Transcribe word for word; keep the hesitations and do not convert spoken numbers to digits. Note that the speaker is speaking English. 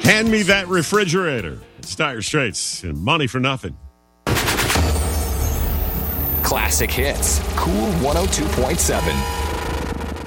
Hand me that refrigerator. It's Dire Straits and Money for Nothing. Classic hits. Cool one oh two point seven.